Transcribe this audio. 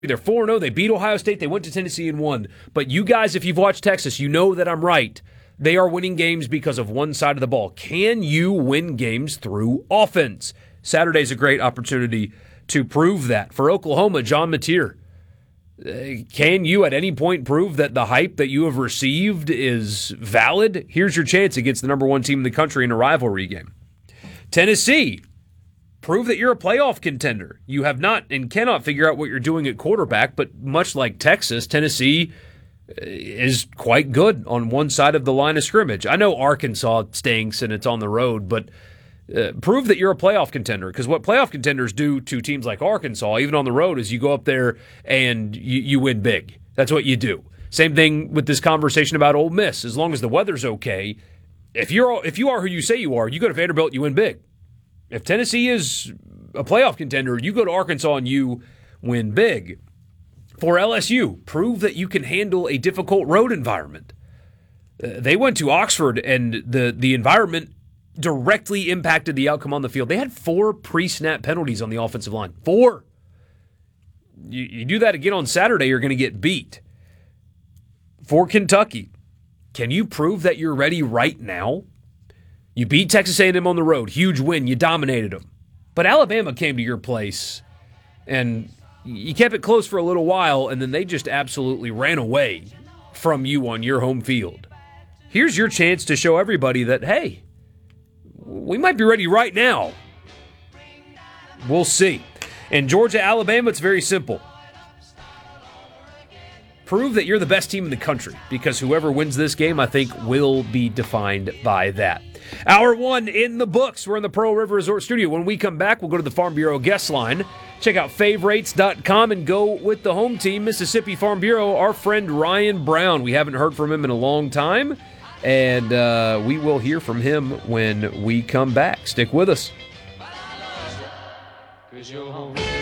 They're 4-0. They beat Ohio State. They went to Tennessee and won. But you guys, if you've watched Texas, you know that I'm right. They are winning games because of one side of the ball. Can you win games through offense? Saturday's a great opportunity to prove that. For Oklahoma, John Mateer, can you at any point prove that the hype that you have received is valid? Here's your chance against the number one team in the country in a rivalry game. Tennessee, prove that you're a playoff contender. You have not and cannot figure out what you're doing at quarterback, but much like Texas, Tennessee is quite good on one side of the line of scrimmage. I know Arkansas stinks and it's on the road, but prove that you're a playoff contender, because what playoff contenders do to teams like Arkansas, even on the road, is you go up there and you win big. That's what you do. Same thing with this conversation about Ole Miss. As long as the weather's okay, if you are who you say you are, you go to Vanderbilt, you win big. If Tennessee is a playoff contender, you go to Arkansas and you win big. For LSU, prove that you can handle a difficult road environment. They went to Oxford, and the environment directly impacted the outcome on the field. They had 4 pre-snap penalties on the offensive line. 4. You do that again on Saturday, you're going to get beat. For Kentucky, can you prove that you're ready right now? You beat Texas A&M on the road. Huge win. You dominated them. But Alabama came to your place, and you kept it close for a little while, and then they just absolutely ran away from you on your home field. Here's your chance to show everybody that, hey, we might be ready right now. We'll see. In Georgia, Alabama, it's very simple. Prove that you're the best team in the country, because whoever wins this game, I think, will be defined by that. Hour 1 in the books. We're in the Pearl River Resort Studio. When we come back, we'll go to the Farm Bureau guest line. Check out favorites.com and go with the home team, Mississippi Farm Bureau, our friend Ryan Brown. We haven't heard from him in a long time, and we will hear from him when we come back. Stick with us. 'Cause you're home.